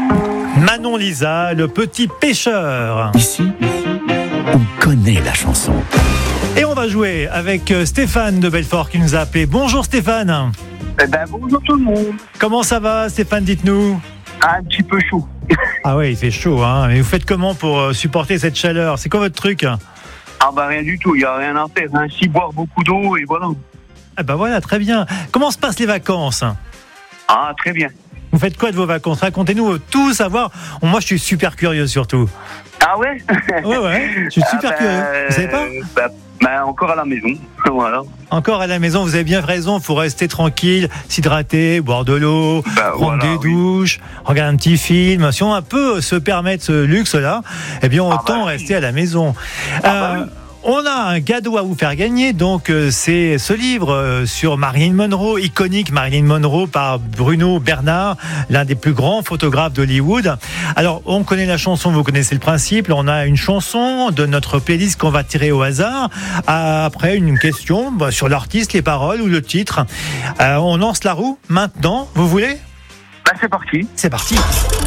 Manon Lisa, le petit pêcheur. Ici, on connaît la chanson. Et on va jouer avec Stéphane de Belfort qui nous a appelé. Bonjour Stéphane. Bonjour tout le monde. Comment ça va Stéphane, dites-nous? Un petit peu chaud. Ah ouais, il fait chaud, hein. Mais vous faites comment pour supporter cette chaleur? C'est quoi votre truc? Rien du tout, il n'y a rien à faire. Ainsi boire beaucoup d'eau et voilà. Ah bah voilà, très bien. Comment se passent les vacances? Très bien. Vous faites quoi de vos vacances? Racontez-nous tout savoir. Moi, je suis super curieux surtout. Ah ouais? Ouais, je suis super curieux. Vous savez pas? Encore à la maison. Voilà. Encore à la maison, vous avez bien raison, il faut rester tranquille, s'hydrater, boire de l'eau, prendre des douches, regarder un petit film. Si on peut se permettre ce luxe-là, eh bien autant rester à la maison. On a un cadeau à vous faire gagner, donc c'est ce livre sur Marilyn Monroe, iconique Marilyn Monroe par Bruno Bernard, l'un des plus grands photographes d'Hollywood. Alors, on connaît la chanson, vous connaissez le principe. On a une chanson de notre playlist qu'on va tirer au hasard. Après, une question sur l'artiste, les paroles ou le titre. On lance la roue maintenant, vous voulez ? C'est parti. C'est parti.